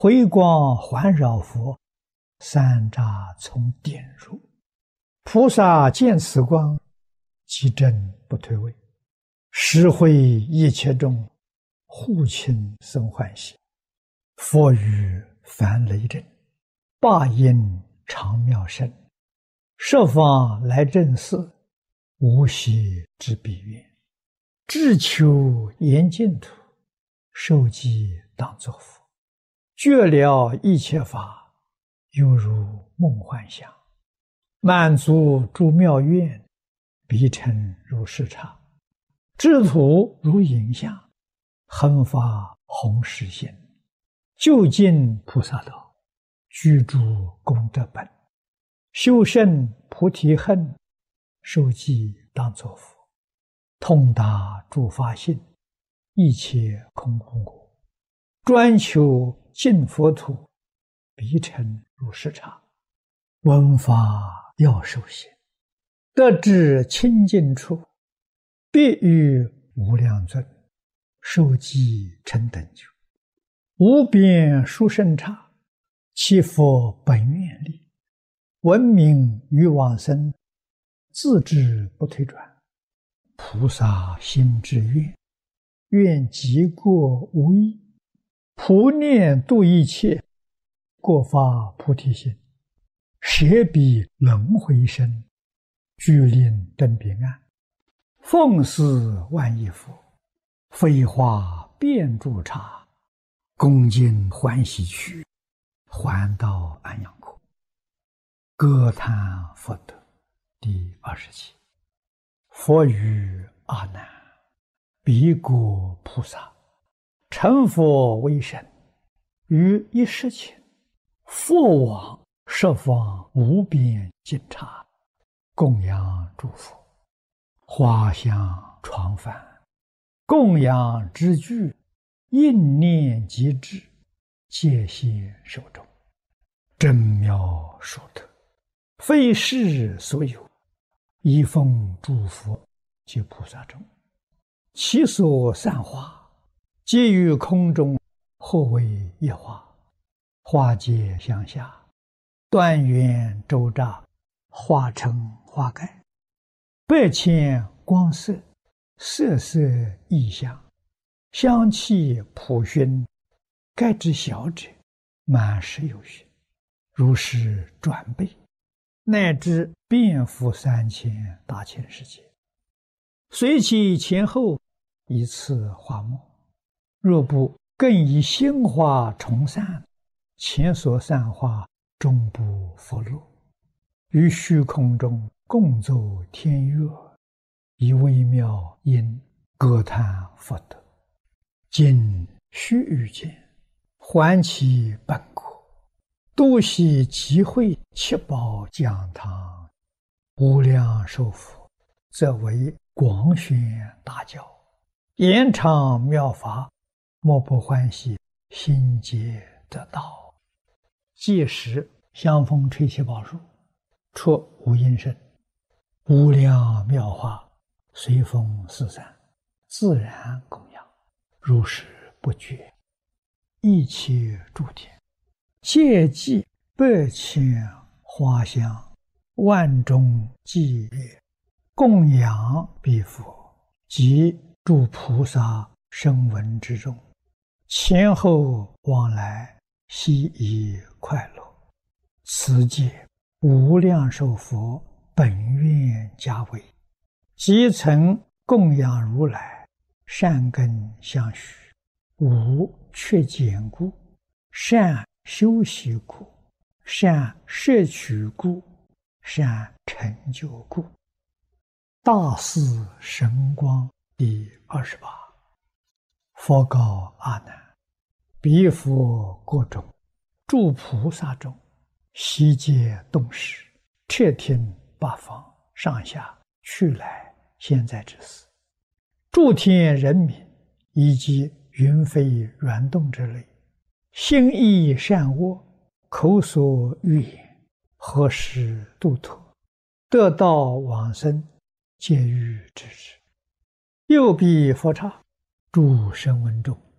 回光环绕佛，三匝从点入。菩萨见此光，即正不退位，实会一切众，护亲生欢喜。佛语凡雷震，霸音长妙声，设方来正寺，无息之彼愿。志求严净土，受记当作佛。觉了一切法，犹如梦幻想。满足诸妙愿，彼尘如视察。智土如影像，恒发弘誓心。究竟菩萨道，居住功德本。修胜菩提恨，受记当作佛。通达诸法性，一切空无我。专求净佛土，彼尘如视察。闻法要受行，得至清净处，必遇无量尊，受记成等觉。无边殊胜刹，其佛本愿力。闻名于往生，自知不退转。菩萨心之愿，愿极过无益。普念度一切，过发菩提心。舍彼轮回身，具令登彼岸。奉事万亿佛，飞花遍诸刹。恭敬欢喜去，还到安阳国。歌叹佛德第27。佛语阿难：彼国菩萨，成佛为身，于一时前，佛往十方无边尽刹，供养诸佛。花香床幡，供养之具，应念即至，戒谢手中。真妙殊特，非世所有，一奉诸佛及菩萨中。其所散花，皆于空中，或为一花。花结向下，端圆周匝，化成花盖。百千光色，色色异香，香气普熏。盖之小者，满10有余，如是转倍，乃至遍覆3000大千世界。随其前后，一次花末。若不更以新花重散，前所散花终不复落。于虚空中共奏天乐，以微妙音歌叹佛德。今须臾间，还其本国，度悉集会七宝讲堂。无量寿佛，则为广宣大教，延长妙法，莫不欢喜，心皆得道。届时香风吹七宝树，出无音声，无量妙法随风四散，自然供养，如是不绝。一切诸天，皆记百千花香，万众伎乐，供养彼佛及诸菩萨声闻之众，前后往来，悉以快乐。此界无量寿佛本愿家为，即曾供养如来，善根相续，无缺减故，善修习故，善摄取故，善成就故。大士神光第28。佛告阿难：彼佛国中，诸菩萨中，悉皆动识，彻听八方上下去来现在之事。诸天人民以及云飞软动之类，心意善恶，口所欲言，何时度脱，得道往生，皆欲知之。又彼佛刹，诸声闻众，